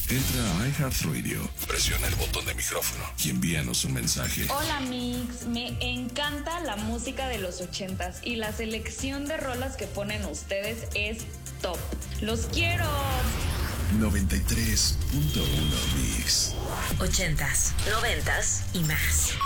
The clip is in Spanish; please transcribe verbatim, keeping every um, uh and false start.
Entra a iHeartRadio, presiona el botón de micrófono y envíanos un mensaje. Hola Mix, me encanta la música de los ochentas y la selección de rolas que ponen ustedes es top. ¡Los quiero! noventa y tres punto uno Mix. Ochentas, noventas y más.